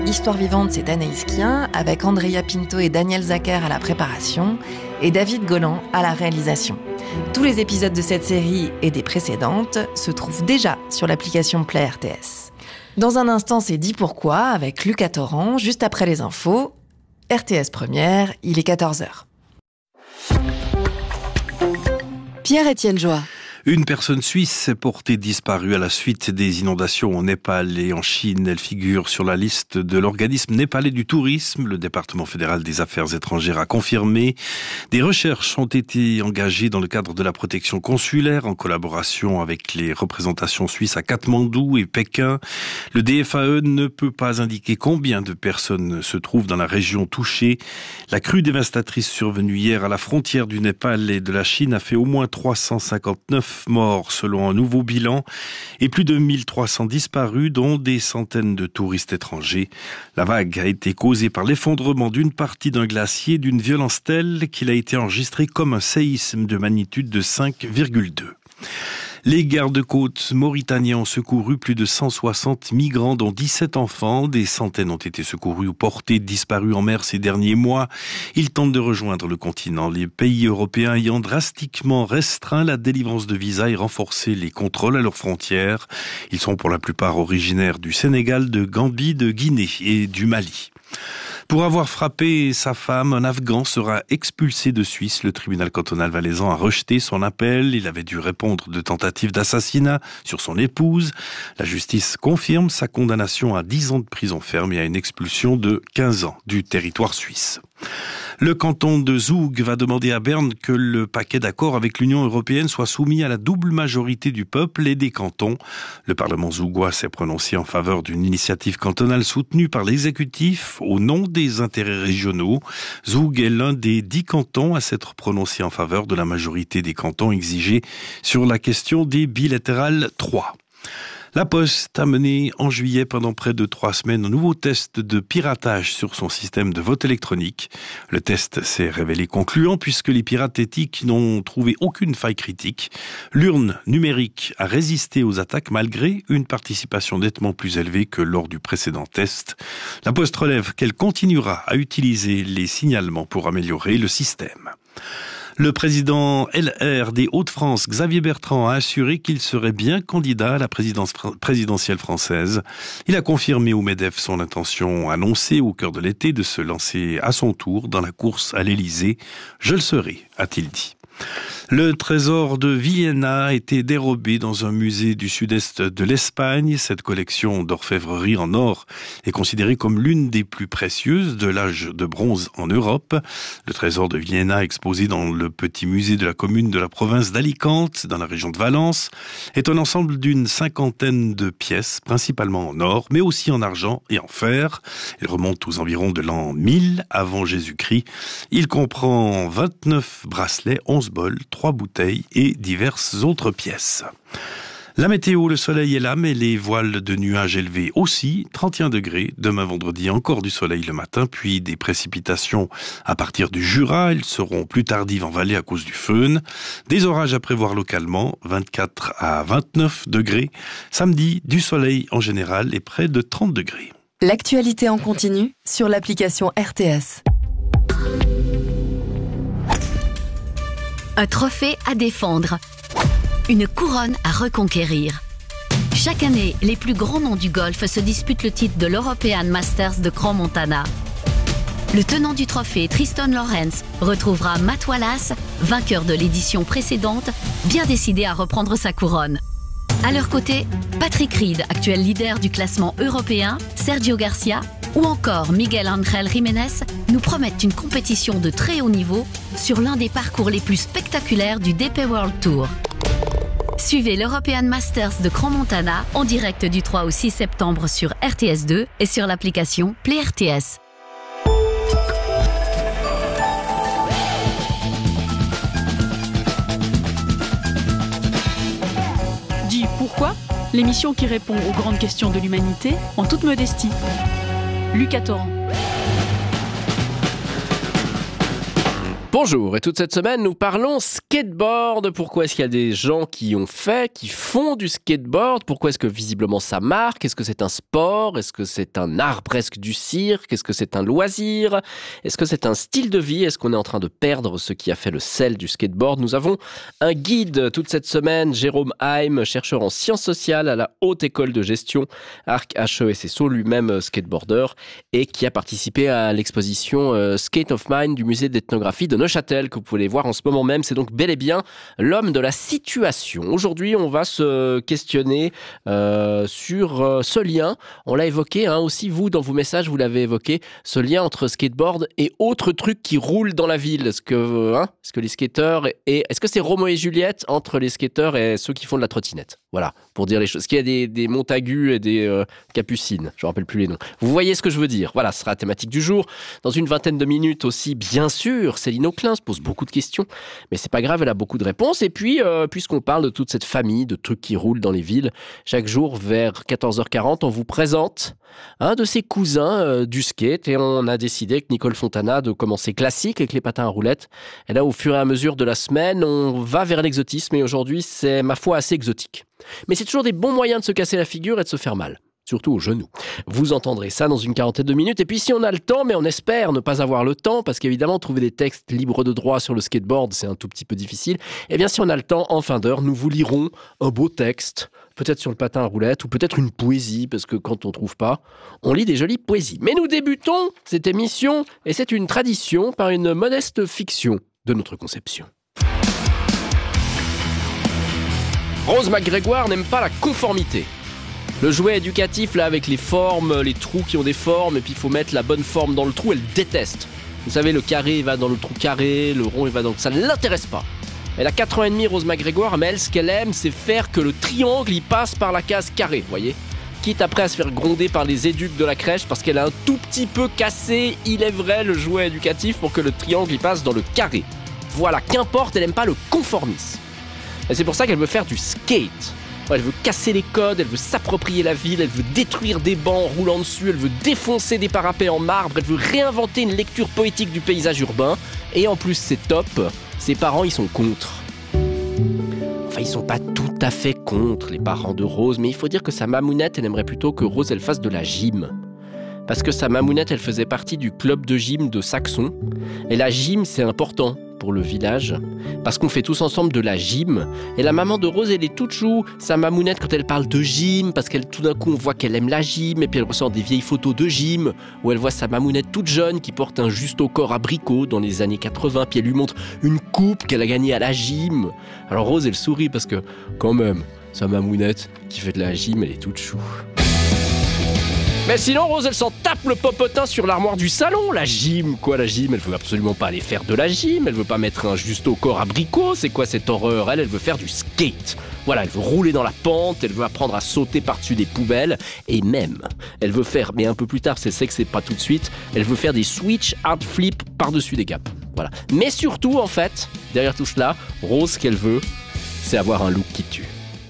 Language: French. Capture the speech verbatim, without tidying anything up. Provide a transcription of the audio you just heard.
Histoire vivante, c'est Anaïs Kien, avec Andrea Pinto et Daniel Zacher à la préparation, et David Golan à la réalisation. Tous les épisodes de cette série et des précédentes se trouvent déjà sur l'application Play R T S. Dans un instant, c'est Dis pourquoi, avec Lucas Torrent, juste après les infos. R T S Première, il est quatorze heures. Pierre-Étienne Joie. Une personne suisse est portée disparue à la suite des inondations au Népal et en Chine. Elle figure sur la liste de l'organisme népalais du tourisme. Le département fédéral des affaires étrangères a confirmé. Des recherches ont été engagées dans le cadre de la protection consulaire en collaboration avec les représentations suisses à Katmandou et Pékin. Le D F A E ne peut pas indiquer combien de personnes se trouvent dans la région touchée. La crue dévastatrice survenue hier à la frontière du Népal et de la Chine a fait au moins trois cent cinquante-neuf morts selon un nouveau bilan et plus de mille trois cents disparus, dont des centaines de touristes étrangers. La vague a été causée par l'effondrement d'une partie d'un glacier d'une violence telle qu'il a été enregistré comme un séisme de magnitude de cinq virgule deux. Les gardes-côtes mauritaniens ont secouru plus de cent soixante migrants, dont dix-sept enfants. Des centaines ont été secourus ou portés disparus en mer ces derniers mois. Ils tentent de rejoindre le continent, les pays européens ayant drastiquement restreint la délivrance de visas et renforcé les contrôles à leurs frontières. Ils sont pour la plupart originaires du Sénégal, de Gambie, de Guinée et du Mali. Pour avoir frappé sa femme, un Afghan sera expulsé de Suisse. Le tribunal cantonal valaisan a rejeté son appel. Il avait dû répondre de tentative d'assassinat sur son épouse. La justice confirme sa condamnation à dix ans de prison ferme et à une expulsion de quinze ans du territoire suisse. Le canton de Zoug va demander à Berne que le paquet d'accord avec l'Union européenne soit soumis à la double majorité du peuple et des cantons. Le Parlement zougois s'est prononcé en faveur d'une initiative cantonale soutenue par l'exécutif au nom des intérêts régionaux. Zoug est l'un des dix cantons à s'être prononcé en faveur de la majorité des cantons exigés sur la question des bilatérales trois. La Poste a mené en juillet pendant près de trois semaines un nouveau test de piratage sur son système de vote électronique. Le test s'est révélé concluant puisque les pirates éthiques n'ont trouvé aucune faille critique. L'urne numérique a résisté aux attaques malgré une participation nettement plus élevée que lors du précédent test. La Poste relève qu'elle continuera à utiliser les signalements pour améliorer le système. Le président L R des Hauts-de-France, Xavier Bertrand, a assuré qu'il serait bien candidat à la présidence présidentielle française. Il a confirmé au MEDEF son intention annoncée au cœur de l'été de se lancer à son tour dans la course à l'Élysée. « Je le serai », a-t-il dit. Le trésor de Villena a été dérobé dans un musée du sud-est de l'Espagne. Cette collection d'orfèvrerie en or est considérée comme l'une des plus précieuses de l'âge de bronze en Europe. Le trésor de Villena, exposé dans le petit musée de la commune de la province d'Alicante, dans la région de Valence, est un ensemble d'une cinquantaine de pièces, principalement en or, mais aussi en argent et en fer. Il remonte aux environs de l'an mille avant Jésus-Christ. Il comprend vingt-neuf bracelets, onze bols, trois bouteilles et diverses autres pièces. La météo, le soleil est là, mais les voiles de nuages élevés aussi, trente et un degrés. Demain vendredi, encore du soleil le matin, puis des précipitations à partir du Jura. Elles seront plus tardives en vallée à cause du föhn. Des orages à prévoir localement, vingt-quatre à vingt-neuf degrés. Samedi, du soleil en général et près de trente degrés. L'actualité en continu sur l'application R T S. Un trophée à défendre, une couronne à reconquérir. Chaque année, les plus grands noms du golf se disputent le titre de l'European Masters de Crans-Montana. Le tenant du trophée, Tristan Lawrence, retrouvera Matt Wallace, vainqueur de l'édition précédente, bien décidé à reprendre sa couronne. À leur côté, Patrick Reed, actuel leader du classement européen, Sergio Garcia ou encore Miguel Ángel Jiménez nous promettent une compétition de très haut niveau sur l'un des parcours les plus spectaculaires du D P World Tour. Suivez l'European Masters de Crans-Montana en direct du trois au six septembre sur R T S deux et sur l'application Play R T S. Dis pourquoi ? L'émission qui répond aux grandes questions de l'humanité en toute modestie. Lucas Torrent. Bonjour, et toute cette semaine, nous parlons skateboard. Pourquoi est-ce qu'il y a des gens qui ont fait, qui font du skateboard? Pourquoi est-ce que visiblement ça marque? Est-ce que c'est un sport? Est-ce que c'est un art presque du cirque? Est-ce que c'est un loisir? Est-ce que c'est un style de vie? Est-ce qu'on est en train de perdre ce qui a fait le sel du skateboard? Nous avons un guide toute cette semaine, Jérôme Heim, chercheur en sciences sociales à la Haute École de Gestion, Arc H E S S O, lui-même skateboarder, et qui a participé à l'exposition euh, Skate of Mind du musée d'ethnographie de Neuchâtel, que vous pouvez voir en ce moment même. C'est donc bel et bien l'homme de la situation. Aujourd'hui, on va se questionner euh, sur euh, ce lien. On l'a évoqué, hein, aussi vous, dans vos messages, vous l'avez évoqué, ce lien entre skateboard et autres trucs qui roulent dans la ville. Est-ce que, hein, est-ce que les skateurs et est-ce que c'est Roméo et Juliette entre les skateurs et ceux qui font de la trottinette? Voilà, pour dire les choses. Est-ce qu'il y a des, des Montagu et des euh, Capucines? Je ne me rappelle plus les noms. Vous voyez ce que je veux dire. Voilà, ce sera la thématique du jour. Dans une vingtaine de minutes aussi, bien sûr, Céline Auclin se pose beaucoup de questions, mais c'est pas grave, elle a beaucoup de réponses. Et puis, euh, puisqu'on parle de toute cette famille de trucs qui roulent dans les villes, chaque jour vers quatorze heures quarante, on vous présente un de ses cousins euh, du skate, et on a décidé avec Nicole Fontana de commencer classique avec les patins à roulettes. Et là, au fur et à mesure de la semaine, on va vers l'exotisme, et aujourd'hui, c'est ma foi assez exotique. Mais c'est toujours des bons moyens de se casser la figure et de se faire mal. Surtout aux genoux. Vous entendrez ça dans une quarantaine de minutes. Et puis si on a le temps, mais on espère ne pas avoir le temps, parce qu'évidemment, trouver des textes libres de droit sur le skateboard, c'est un tout petit peu difficile. Eh bien, si on a le temps, en fin d'heure, nous vous lirons un beau texte, peut-être sur le patin à roulettes, ou peut-être une poésie, parce que quand on trouve pas, on lit des jolies poésies. Mais nous débutons cette émission, et c'est une tradition, par une modeste fiction de notre conception. Rose McGrégoire n'aime pas la conformité. Le jouet éducatif, là, avec les formes, les trous qui ont des formes, et puis il faut mettre la bonne forme dans le trou, elle déteste. Vous savez, le carré, il va dans le trou carré, le rond, il va dans le... Ça ne l'intéresse pas. Elle a quatre ans et demi, Rose McGrégoire, mais elle, ce qu'elle aime, c'est faire que le triangle, il passe par la case carré, vous voyez ? Quitte après à se faire gronder par les éduques de la crèche, parce qu'elle a un tout petit peu cassé, il est vrai, le jouet éducatif, pour que le triangle, il passe dans le carré. Voilà, qu'importe, elle n'aime pas le conformisme. Et c'est pour ça qu'elle veut faire du skate. Elle veut casser les codes, elle veut s'approprier la ville, elle veut détruire des bancs en roulant dessus, elle veut défoncer des parapets en marbre, elle veut réinventer une lecture poétique du paysage urbain. Et en plus, c'est top, ses parents, ils sont contre. Enfin, ils sont pas tout à fait contre, les parents de Rose, mais il faut dire que sa mamounette, elle aimerait plutôt que Rose, elle fasse de la gym. Parce que sa mamounette, elle faisait partie du club de gym de Saxon. Et la gym, c'est important pour le village, parce qu'on fait tous ensemble de la gym. Et la maman de Rose, elle est toute chou, sa mamounette, quand elle parle de gym, parce qu'elle, tout d'un coup, on voit qu'elle aime la gym, et puis elle ressort des vieilles photos de gym, où elle voit sa mamounette toute jeune, qui porte un juste au corps abricot dans les années quatre-vingts, puis elle lui montre une coupe qu'elle a gagnée à la gym. Alors Rose, elle sourit, parce que, quand même, sa mamounette, qui fait de la gym, elle est toute chou. Mais sinon, Rose, elle s'en tape le popotin sur l'armoire du salon. La gym, quoi, la gym? Elle veut absolument pas aller faire de la gym. Elle veut pas mettre un juste au corps abricot. C'est quoi cette horreur? Elle, elle veut faire du skate. Voilà, elle veut rouler dans la pente. Elle veut apprendre à sauter par-dessus des poubelles. Et même, elle veut faire, mais un peu plus tard, c'est elle sait que c'est pas tout de suite, elle veut faire des switch hard flip par-dessus des gaps. Voilà. Mais surtout, en fait, derrière tout cela, Rose, ce qu'elle veut, c'est avoir un look qui tue.